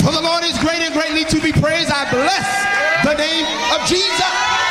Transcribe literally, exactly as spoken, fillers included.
For the Lord is great and greatly to be praised. I bless the name of Jesus.